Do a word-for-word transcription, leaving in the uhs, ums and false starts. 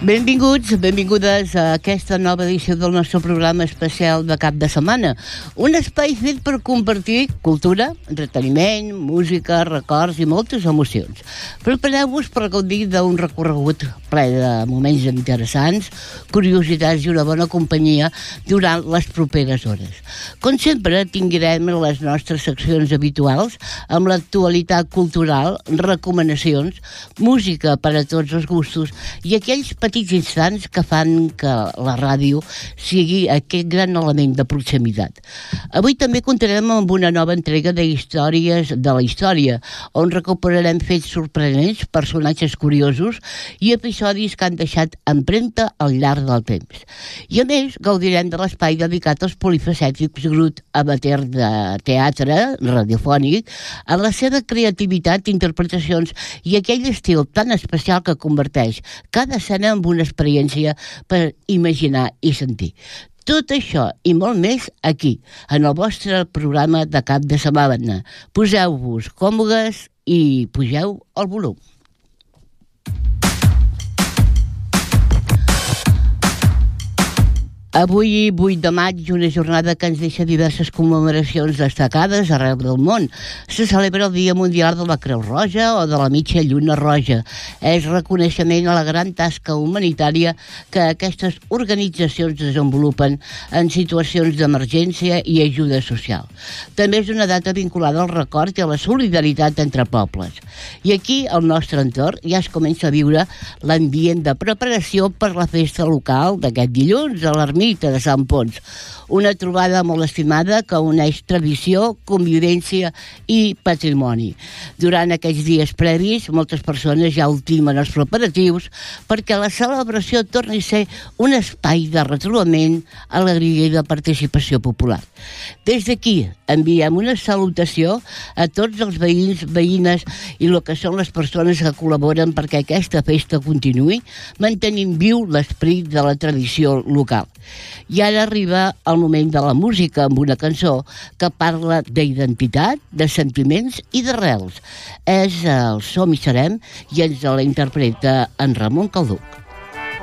Benvinguts, benvingudes a aquesta nova edició del nostre programa especial de cap de setmana. Un espai fet per compartir cultura, entreteniment, música, records i moltes emocions. Prepareu-vos per gaudir d'un recorregut ple de moments interessants, curiositats i una bona companyia durant les properes hores. Com sempre, tinguem les nostres seccions habituals amb l'actualitat cultural, recomanacions, música per a tots els gustos i aquells petits instants que fan que la ràdio sigui aquest gran element de proximitat. Avui també comptarem amb una nova entrega de històries de la història, on recuperarem fets sorprenents, personatges curiosos i episodis que han deixat empremta al llarg del temps. I a més, gaudirem de l'espai dedicat als polifacètics grup amateur de teatre radiofònic, en la seva creativitat, interpretacions i aquell estil tan especial que converteix cada escena en una experiència per imaginar i sentir. Tot això i molt més aquí, en el vostre programa de cap de setmana. Poseu-vos còmodes i pugeu el volum. Avui, vuit de maig, una jornada que ens deixa diverses commemoracions destacades arreu del món. Se celebra el Dia Mundial de la Creu Roja o de la Mitja Lluna Roja. És reconeixement a la gran tasca humanitària que aquestes organitzacions desenvolupen en situacions d'emergència i ajuda social. També és una data vinculada al record i a la solidaritat entre pobles. I aquí, al nostre entorn, ja es comença a viure l'ambient de preparació per la festa local d'aquest dilluns a l'Ermita de Sant Ponç, una trobada molt estimada que uneix tradició, convivència i patrimoni. Durant aquests dies previs, moltes persones ja ultimen els preparatius perquè la celebració torni a ser un espai de retrobament, alegria i de participació popular. Des d'aquí enviem una salutació a tots els veïns, veïnes i el que són les persones que col·laboren perquè aquesta festa continuï, mantenint viu l'esperit de la tradició local. I ara arriba el moment de la música amb una cançó que parla d'identitat, de sentiments i d'arrels. És el Som i Serem i ens la interpreta en Ramon Calduc.